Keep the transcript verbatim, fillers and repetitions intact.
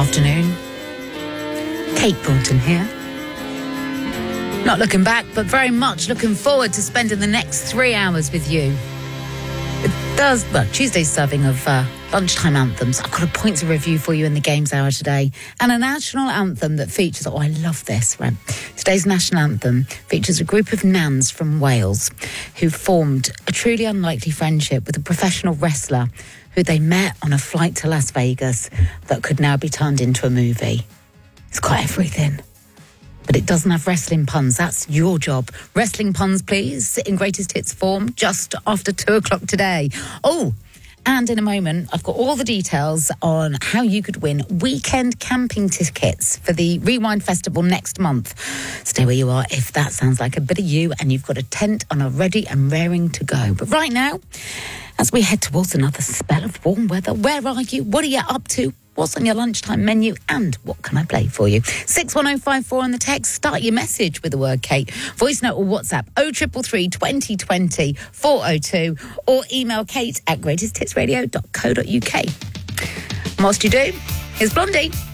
Afternoon. Kate Thornton here. Not looking back, but very much looking forward to spending the next three hours with you. It does, well, Tuesday's serving of uh, lunchtime anthems. I've got a points of review for you in the Games Hour today. And a national anthem that features, oh, I love this, right? Today's national anthem features a group of nans from Wales who formed a truly unlikely friendship with a professional wrestler who they met on a flight to Las Vegas that could now be turned into a movie. It's got everything. But it doesn't have wrestling puns. That's your job. Wrestling puns, please, in greatest hits form just after two o'clock today. Oh, and in a moment, I've got all the details on how you could win weekend camping tickets for the Rewind Festival next month. Stay where you are if that sounds like a bit of you and you've got a tent and are ready and raring to go. But right now, as we head towards another spell of warm weather, where are you? What are you up to? What's on your lunchtime menu? And what can I play for you? six one oh five four on the text. Start your message with the word Kate. Voice note or WhatsApp oh three three three, twenty twenty, four oh two or email kate at greatest hits radio dot co dot uk. And whilst you do, here's Blondie.